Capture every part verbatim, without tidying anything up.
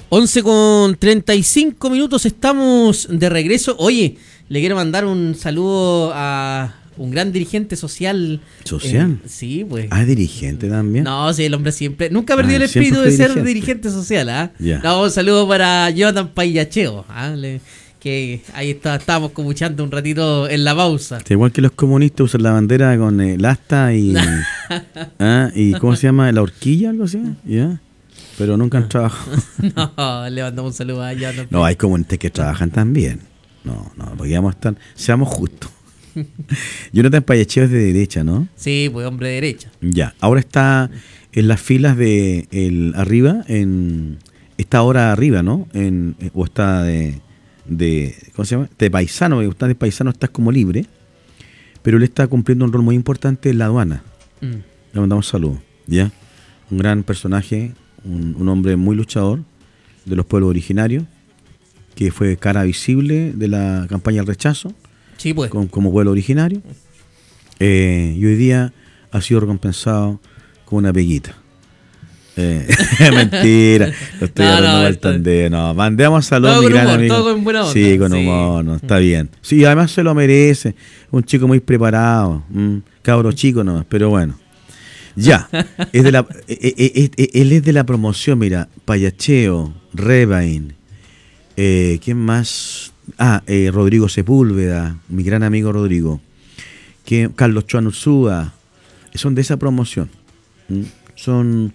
once con treinta y cinco minutos, estamos de regreso. Oye, le quiero mandar un saludo a un gran dirigente social. ¿Social? Eh, sí, pues. Ah, dirigente también. No, sí, el hombre siempre. Nunca perdió Ah, el espíritu de dirigente. ser dirigente social, ¿ah? Ya. No, un saludo para Jonathan Payacheo, ¿ah? Le, que ahí está, estábamos comuchando un ratito en la pausa. Sí, igual que los comunistas usan la bandera con el asta y. ¿Ah? ¿Y cómo se llama? ¿La horquilla? Algo así. ¿Ya? Pero nunca han trabajado. No, le mandamos un saludo a Jonathan. No, hay comunistas que trabajan también. No, no, porque vamos a estar. Seamos justos. Jonathan Payacheo es de derecha, ¿no? Sí, pues hombre de derecha. Ya, ahora está en las filas de el arriba, en está ahora arriba, ¿no? En, o está de, de ¿cómo se llama? De paisano, está de paisano, estás como libre, pero él está cumpliendo un rol muy importante en la aduana. Mm. Le mandamos saludos, ¿ya? Un gran personaje, un, un hombre muy luchador de los pueblos originarios, que fue cara visible de la campaña del rechazo. Sí, pues. Con, como pueblo originario, eh, y hoy día ha sido recompensado con una peguita. Eh, mentira, lo estoy No, agarrando no, al está- tandeo. No, mandemos saludos Todo a mi con gran humor, amigo. todo con buena onda. Sí, con Sí. humor, no, está bien. Sí, además se lo merece. Un chico muy preparado, un cabro chico, no, pero bueno. Ya, es de la, eh, eh, eh, eh, él es de la promoción, mira, Payacheo, Rebain, eh, ¿quién más? Ah, eh, Rodrigo Sepúlveda, mi gran amigo Rodrigo, que Carlos Choan Ursúa, son de esa promoción. ¿Mm? Son,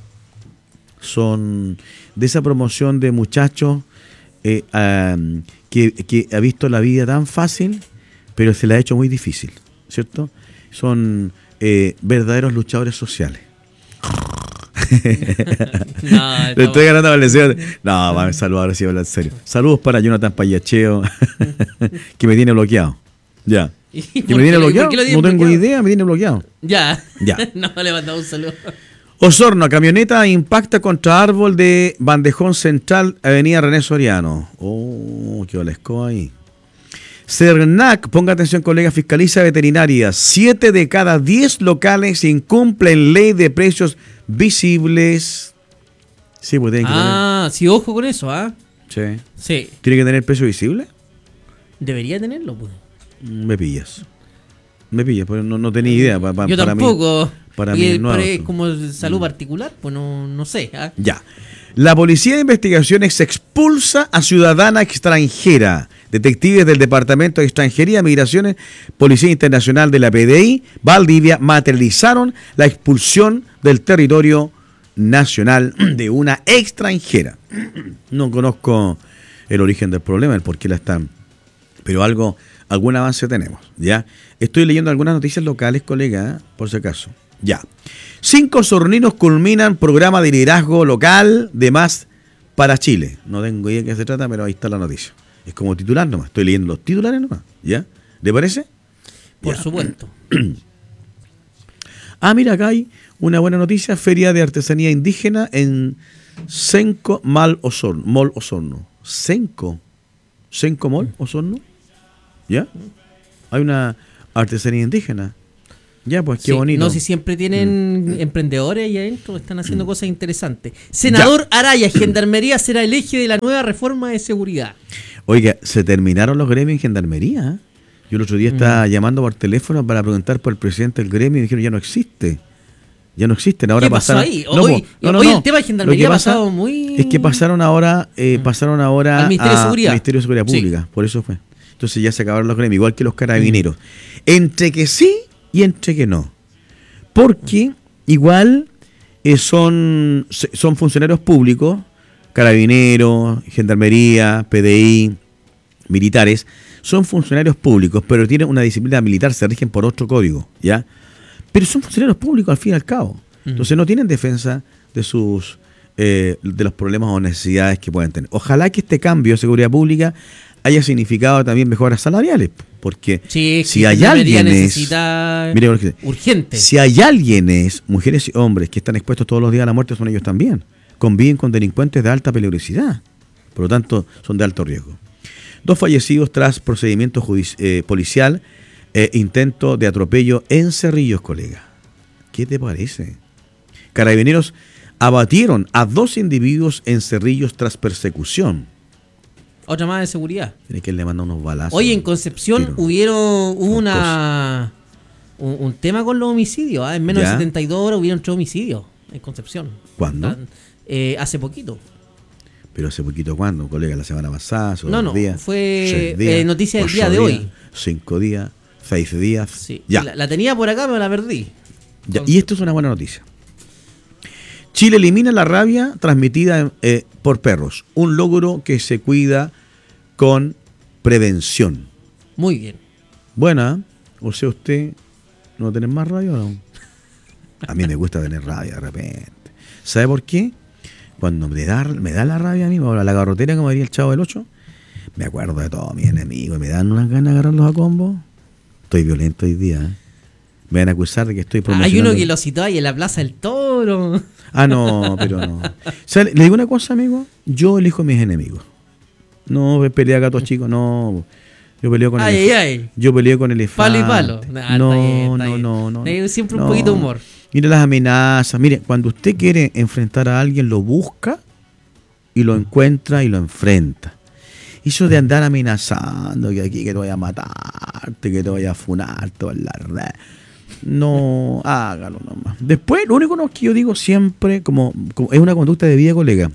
son de esa promoción de muchachos eh, ah, que, que ha visto la vida tan fácil, pero se la ha hecho muy difícil, ¿cierto? Son eh, verdaderos luchadores sociales. No, Le estoy ganando la lección. No, va a saludar, ahora sí, hablar en serio. Saludos para Jonathan Payacheo, que me tiene bloqueado. Ya. ¿Y ¿Que por me tiene qué- bloqueado? por qué lo No tienen tengo bloqueado? idea, me tiene bloqueado. Ya. Ya. No, le mandamos un saludo. Osorno, camioneta impacta contra árbol de Bandejón Central, Avenida René Soriano. Oh, qué olesco ahí. CERNAC, ponga atención colega, fiscaliza veterinaria. Siete de cada diez locales incumplen ley de precios visibles. Sí, pues tienen que Ah, sí, ojo con eso, ¿ah? tener. Sí. Sí, ¿Tiene que tener precio visible? debería tenerlo, pues. Me pillas. Me pillas, porque no, no tenía idea. Pa, pa, Yo para mí- tampoco. para Y mí el- es nuevo pero es esto. como salud particular, pues no, no sé. ¿ah? Ya. La Policía de Investigaciones expulsa a ciudadana extranjera. Detectives del Departamento de Extranjería, Migraciones, Policía Internacional de la P D I, Valdivia, materializaron la expulsión del territorio nacional de una extranjera. No conozco el origen del problema, el por qué la están, pero algo, algún avance tenemos, ¿ya? Estoy leyendo algunas noticias locales, colega, ¿eh? Por si acaso. Ya. Cinco sorninos culminan programa de liderazgo local de Más para Chile. No tengo idea de qué se trata, pero ahí está la noticia. Es como titular nomás. Estoy leyendo los titulares nomás. ¿Ya? ¿Le parece? Por Ya. supuesto. Ah, mira, acá hay una buena noticia. Feria de Artesanía Indígena en Senco Mal Osorno. Mall Osorno. Senco. Senco Mall Osorno. ¿Ya? Hay una artesanía indígena. Ya, pues qué Sí, bonito. no, si siempre tienen emprendedores ahí adentro, están haciendo cosas interesantes. Senador Araya, Gendarmería será el eje de la nueva reforma de seguridad. Oiga, se terminaron los gremios en gendarmería. ¿eh? Yo el otro día estaba llamando por teléfono para preguntar por el presidente del gremio y dijeron ya no existe. Ya no existen. Ahora ¿Qué pasó pasaron. ahí? No, Hoy- po, no, no, hoy no. el tema de gendarmería Lo que ha pasa pasado muy- Es que pasaron ahora, eh, pasaron ahora Al Ministerio de a Seguridad. Ministerio de Seguridad Sí. Pública. Por eso fue. Entonces ya se acabaron los gremios, igual que los carabineros. Entre que sí y entre que no. Porque igual eh, son, son funcionarios públicos, carabineros, gendarmería, P D I, militares, son funcionarios públicos, pero tienen una disciplina militar, se rigen por otro código, ¿ya? Pero son funcionarios públicos al fin y al cabo. Entonces no tienen defensa de sus eh, de los problemas o necesidades que pueden tener. Ojalá que este cambio de seguridad pública haya significado también mejoras salariales, porque Sí, si que hay Gendarmería alguien es, necesita mire, porque- urgente. si hay alguienes, mujeres y hombres que están expuestos todos los días a la muerte, son ellos también. Conviven con delincuentes de alta peligrosidad. Por lo tanto, son de alto riesgo. Dos fallecidos tras procedimiento judici- eh, policial, eh, intento de atropello en Cerrillos, colega. ¿Qué te parece? Carabineros abatieron a dos individuos en Cerrillos tras persecución. Otra más de seguridad. Tiene que le mandó unos balazos. Oye, en Concepción tiro. hubieron hubo una un, un tema con los homicidios. ¿ah? En menos ¿Ya? de setenta y dos horas hubieron tres homicidios en Concepción. ¿Cuándo? Ah, eh, hace poquito. Pero hace poquito, ¿cuándo, colega? ¿La semana pasada? ¿O No, dos no, días? fue, ¿Seis días? eh, noticia del ¿Ocho día de días? hoy. ¿Cinco días? ¿Seis días? Sí. Ya. La, la tenía por acá, pero la perdí. Ya, y esto es una buena noticia. Chile elimina la rabia transmitida eh, por perros. Un logro que se cuida con prevención. Muy bien. Buena, o sea, usted no tiene más rabia o no. A mí me gusta tener rabia de repente. ¿Sabe por qué? Cuando me da, me da la rabia a mí, me la garrotera, como diría el Chavo del Ocho, me acuerdo de todos mis enemigos y me dan unas ganas de agarrarlos a combo. Estoy violento hoy día, ¿eh? Me van a acusar de que estoy promocionando. Hay uno que lo citó ahí en la Plaza del Toro. Ah, no, pero no. O sea, le digo una cosa, amigo. Yo elijo mis enemigos. No pelea gatos chicos, no. Yo peleo con Ay, elef- ay, ay. Yo peleo con elefantes. Palo y palo. Nah, no, está bien, está no, bien. no, no. Hay siempre un no. poquito de humor. Mire las amenazas. Mire, cuando usted quiere enfrentar a alguien, lo busca y lo encuentra y lo enfrenta. Eso de andar amenazando que aquí que te voy a matarte, que te voy a funar, te voy a la... No, hágalo nomás. Después, lo único que yo digo siempre, como, como es una conducta de vida, colega,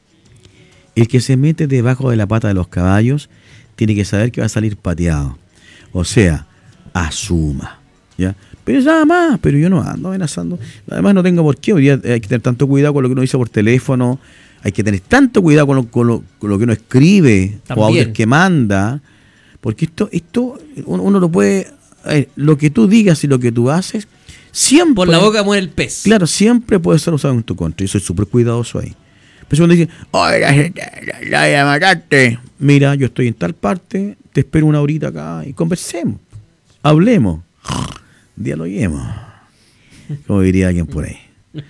el que se mete debajo de la pata de los caballos tiene que saber que va a salir pateado. O sea, asuma. ¿Ya? Pero nada más, pero yo no ando amenazando. Además no tengo por qué. Hoy día hay que tener tanto cuidado con lo que uno dice por teléfono. Hay que tener tanto cuidado con lo, con lo, con lo que uno escribe También. o audios que manda. Porque esto, esto uno, uno lo puede... A ver, lo que tú digas y lo que tú haces, siempre... Por la boca muere el pez. Claro, siempre puede ser usado en tu contra. Y soy súper cuidadoso ahí. Pero cuando dicen, oye, la, la mataste. Mira, yo estoy en tal parte, te espero una horita acá y conversemos. Hablemos. Dialoguemos. Como diría alguien por ahí.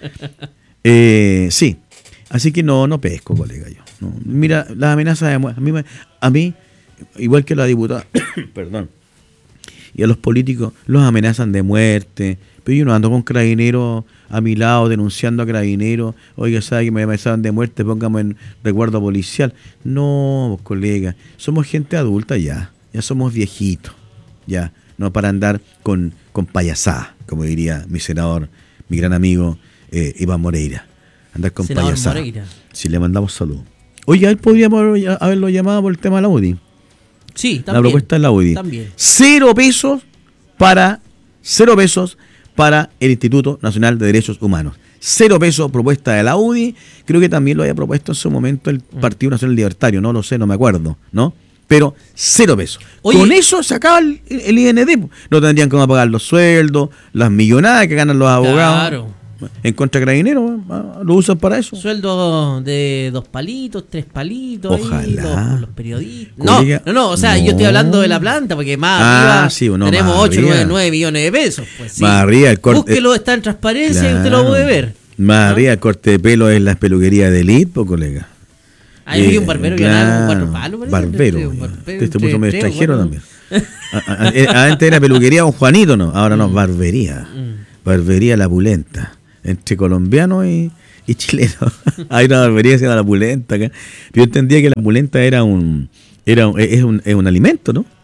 Eh, sí. Así que no, no pesco, colega. Yo. No. Mira, las amenazas de muerte. A mí, me- a mí, igual que la diputada, perdón, y a los políticos los amenazan de muerte. Pero yo no ando con carabineros a mi lado denunciando a carabineros. Oiga, ¿sabe que me amenazan de muerte? Póngame en recuerdo policial. No, colega. Somos gente adulta ya. Ya somos viejitos. Ya. No para andar con, con payasá, como diría mi senador, mi gran amigo eh, Iván Moreira. Andar con Senador payasá. Moreira. Si le mandamos salud. Oye, él podríamos haber- haberlo llamado por el tema de la U D I. Sí, La también. propuesta de la U D I. También. Cero pesos para cero pesos para el Instituto Nacional de Derechos Humanos. Cero pesos propuesta de la U D I. Creo que también lo había propuesto en su momento el Partido Nacional Libertario. No lo sé, no me acuerdo, ¿no? Pero cero pesos. Oye. Con eso se acaba el, el I N D. No tendrían cómo pagar los sueldos, las millonadas que ganan los abogados. Claro. En contra de carabineros, ah, lo usan para eso. Sueldo de dos palitos, tres palitos. Ahí, Ojalá. los, los periodistas. No, Colega, no, no, o sea, yo estoy no. hablando de la planta, porque más Ah, arriba sí, no, tenemos más ocho, arriba. nueve, nueve millones de pesos. Pues, sí. Más arriba el corte- Búsquelo, está en transparencia y usted Claro. lo puede ver. Más ¿Ah? arriba el corte de pelo es las peluquerías de elite, po, colega. Ahí vi un Eh, barbero que claro, ganaba con cuatro palos. parece. Barbero. Un ya. barbero, Este puso entre medio tres, extranjero cuatro. también. A- a- a- Antes era peluquería un Juanito, ¿no? Ahora no, barbería. Barbería La Pulenta. Entre colombiano y, y chileno. Hay una barbería que se llama La Pulenta acá. Yo entendía que la pulenta era un, era un- es, un, es un alimento, ¿no?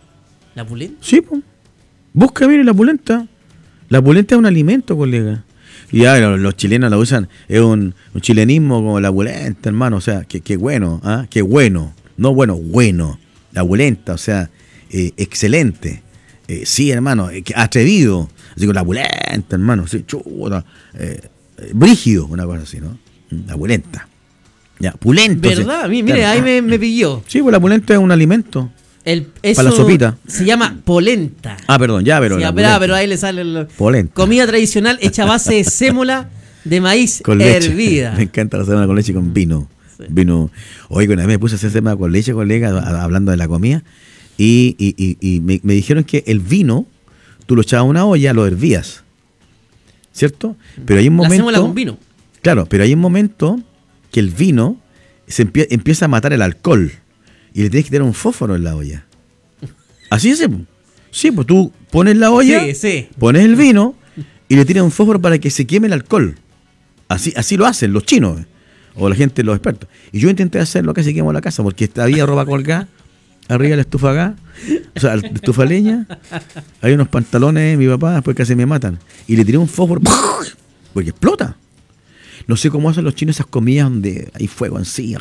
¿La pulenta? Sí, pues. Busca, mire, la pulenta. La pulenta es un alimento, colega. Y ya los, los chilenos la usan, es un, un chilenismo como la pulenta, hermano. O sea, que, que bueno, ¿ah? Qué bueno. No bueno, bueno. La pulenta, o sea, eh, excelente. Eh, sí, hermano, eh, que atrevido. Así que la pulenta, hermano. Sí, chuta. Eh, eh, brígido, una cosa así, ¿no? La pulenta. Ya, pulento. ¿Verdad? sí. Mi- Mire, Claro. ahí me, me pilló. Sí, pues la pulenta es un alimento. El, eso Para la sopita. Se llama polenta. Ah, perdón, ya, pero. Sí, la ah, pero, pulenta. ah, pero ahí le sale el- Polenta. comida tradicional hecha a base de sémola de maíz Con leche. hervida. Me encanta la semana con leche y con vino. Sí. Vino. Oye, una vez me puse a hacer semana con leche, colega, a- hablando de la comida. Y, y, y, y me, me dijeron que el vino, tú lo echabas a una olla, lo hervías. ¿Cierto? Pero hay un La momento. sémola con vino. Claro, pero hay un momento que el vino se empie- empieza a matar el alcohol. Y le tienes que tirar un fósforo en la olla. Así es. po. Sí, pues tú pones la olla, Sí, sí. pones el vino y le tiras un fósforo para que se queme el alcohol. Así, así lo hacen los chinos, o la gente, los expertos. Y yo intenté hacerlo, casi quemo la casa, porque había ropa colgada, arriba de la estufa a gas, o sea, la estufa leña, hay unos pantalones, mi papá, después casi me matan. Y le tiré un fósforo, porque explota. No sé cómo hacen los chinos esas comidas donde hay fuego encima.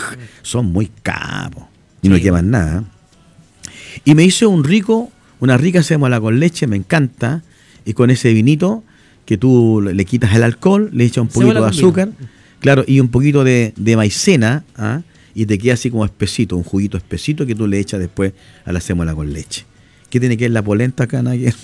Son muy capos. Y no queman nada. Y me hice un rico, una rica sémola con leche, me encanta. Y con ese vinito que tú le quitas el alcohol, le echas un poquito de azúcar, claro, y un poquito de, de maicena, ¿ah? Y te queda así como espesito, un juguito espesito que tú le echas después a la sémola con leche. ¿Qué tiene que ver la polenta acá, Nayer?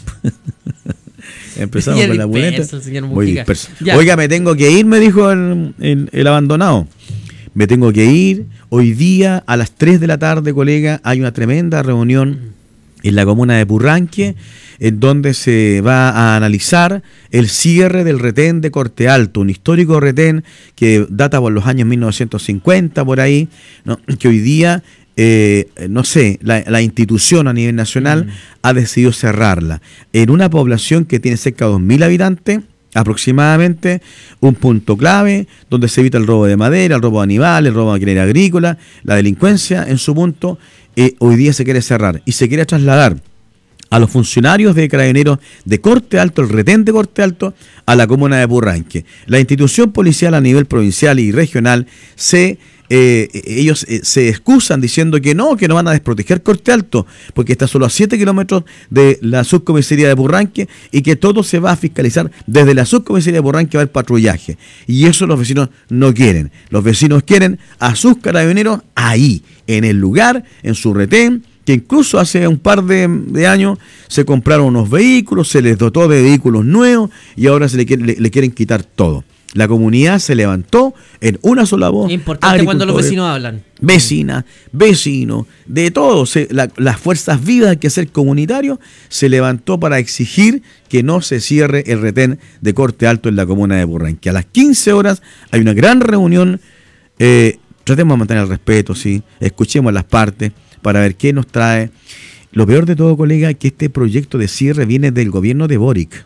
Empezamos con la polenta. Muy disperso. Oiga, me tengo que ir, me dijo el, el, el abandonado. Me tengo que ir. Hoy día a las tres de la tarde, colega, hay una tremenda reunión en la comuna de Purranque, en donde se va a analizar el cierre del retén de Corte Alto, un histórico retén que data por los años mil novecientos cincuenta, por ahí, ¿no? Que hoy día, eh, no sé, la, la institución a nivel nacional mm. ha decidido cerrarla. En una población que tiene cerca de dos mil habitantes, aproximadamente, un punto clave donde se evita el robo de madera, el robo de animales, el robo de maquinaria agrícola, la delincuencia en su punto, eh, hoy día se quiere cerrar y se quiere trasladar a los funcionarios de Carabineros de Corte Alto, el retén de Corte Alto, a la comuna de Purranque. La institución policial a nivel provincial y regional se Eh, ellos eh, se excusan diciendo que no, que no van a desproteger Corte Alto, porque está solo a siete kilómetros de la subcomisaría de Purranque y que todo se va a fiscalizar desde la subcomisaría de Purranque, va el patrullaje. Y eso los vecinos no quieren. Los vecinos quieren a sus carabineros ahí, en el lugar, en su retén, que incluso hace un par de, de años se compraron unos vehículos, se les dotó de vehículos nuevos y ahora se le, le, le quieren quitar todo. La comunidad se levantó en una sola voz. Importante cuando los vecinos hablan. Vecinas, vecinos, de todo. Se, la, las fuerzas vivas que ser comunitario se levantó para exigir que no se cierre el retén de Corte Alto en la comuna de Purranque. A las quince horas hay una gran reunión. Eh, tratemos de mantener el respeto, sí. Escuchemos las partes para ver qué nos trae. Lo peor de todo, colega, es que este proyecto de cierre viene del gobierno de Boric,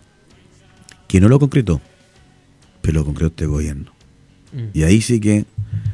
que no lo concretó, pero lo concretó este gobierno. Mm. Y ahí sí que,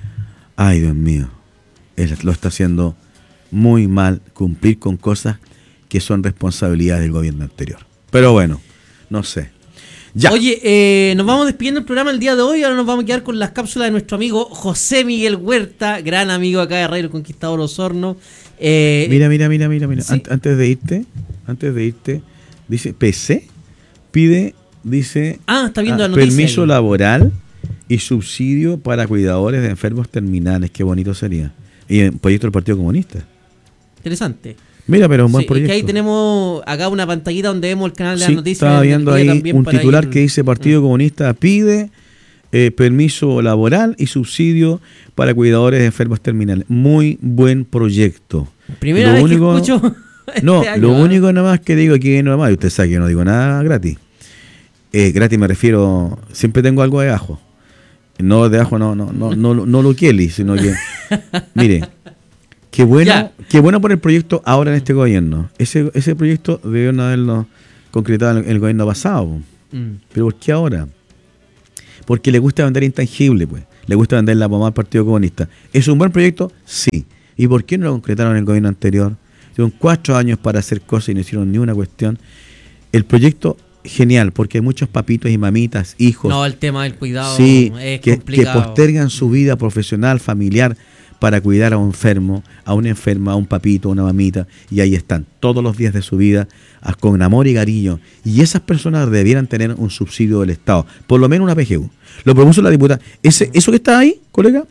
ay Dios mío, él lo está haciendo muy mal, cumplir con cosas que son responsabilidades del gobierno anterior. Pero bueno, no sé. Ya. Oye, eh, nos vamos despidiendo el programa el día de hoy. Ahora nos vamos a quedar con las cápsulas de nuestro amigo José Miguel Huerta, gran amigo acá de Radio Conquistador Osorno. Eh, mira, mira, mira, mira, mira. ¿Sí? Antes de irte, antes de irte, dice P C pide, dice ah, está viendo ah, la noticia permiso ahí. Laboral y subsidio para cuidadores de enfermos terminales. Qué bonito sería. Y en proyecto del Partido Comunista. Interesante. Mira, pero un buen sí, proyecto. Es que ahí tenemos acá una pantallita donde vemos el canal de sí, las noticias. Estaba viendo ahí un titular ir... que dice Partido mm. Comunista pide eh, permiso laboral y subsidio para cuidadores de enfermos terminales. Muy buen proyecto. Primera lo vez único, que escucho este No, año, lo ¿eh? único nada más que digo aquí no más, y usted sabe que no digo nada gratis. Eh, gratis me refiero, siempre tengo algo de ajo. No de ajo, no, no, no, no, no, no lo Kelly, sino que, mire, qué bueno, ya. qué bueno por el proyecto ahora en este gobierno. Ese, ese proyecto debieron haberlo concretado en el, el gobierno pasado. Mm. Pero ¿por qué ahora? Porque le gusta vender intangible, pues. Le gusta vender la pomada al Partido Comunista. ¿Es un buen proyecto? Sí. ¿Y por qué no lo concretaron en el gobierno anterior? Tuvieron cuatro años para hacer cosas y no hicieron ni una cuestión. El proyecto, genial, porque hay muchos papitos y mamitas, hijos. No, el tema del cuidado sí, es que, complicado. que postergan su vida profesional, familiar, para cuidar a un enfermo, a una enferma, a un papito, a una mamita, y ahí están todos los días de su vida con amor y cariño. Y esas personas debieran tener un subsidio del Estado, por lo menos una P G U. Lo propuso la diputada. Ese, eso que está ahí, colega,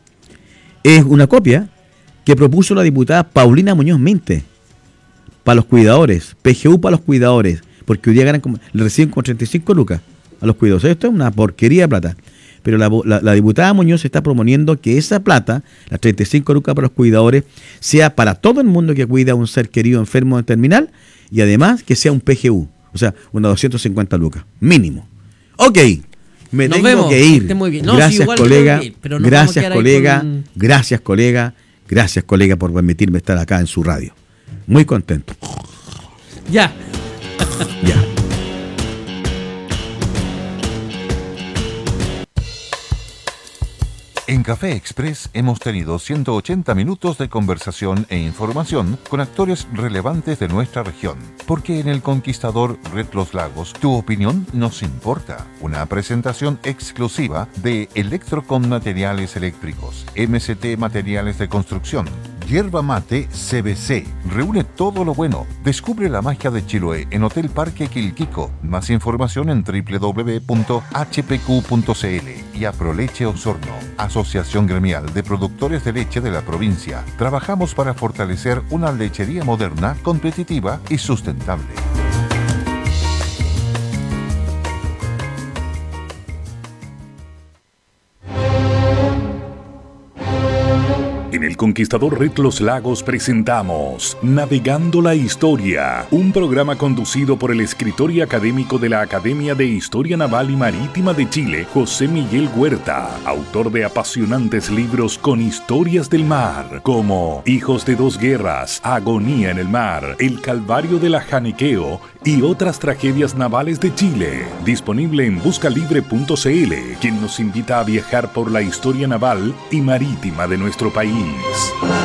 es una copia que propuso la diputada Paulina Muñoz Minte para los cuidadores, P G U para los cuidadores, porque hoy día ganan como, le reciben como treinta y cinco lucas a los cuidadores. Esto es una porquería de plata. Pero la, la, la diputada Muñoz está proponiendo que esa plata, las treinta y cinco lucas para los cuidadores, sea para todo el mundo que cuida a un ser querido enfermo en terminal y además que sea un P G U, o sea, unas doscientas cincuenta lucas, mínimo. Ok, me nos tengo vemos, que ir. Que muy bien. No, gracias, sí, colega. Ir, pero gracias, colega. Con... Gracias, colega. Gracias, colega, por permitirme estar acá en su radio. Muy contento. Ya. Ya. En Café Express hemos tenido ciento ochenta minutos de conversación e información con actores relevantes de nuestra región. Porque en El Conquistador Red Los Lagos, tu opinión nos importa. Una presentación exclusiva de Electrocon Materiales Eléctricos, M C T Materiales de Construcción, Yerba Mate C B C. Reúne todo lo bueno. Descubre la magia de Chiloé en Hotel Parque Quilquico. Más información en doble u doble u doble u punto h p q punto c l. Y Aproleche Osorno, Asociación Gremial de Productores de Leche de la provincia. Trabajamos para fortalecer una lechería moderna, competitiva y sustentable. En El Conquistador Red Los Lagos presentamos Navegando la Historia, un programa conducido por el escritor y académico de la Academia de Historia Naval y Marítima de Chile, José Miguel Huerta, autor de apasionantes libros con historias del mar, como Hijos de dos Guerras, Agonía en el Mar, El Calvario de la Janiqueo y otras tragedias navales de Chile. Disponible en buscalibre punto c l, quien nos invita a viajar por la historia naval y marítima de nuestro país.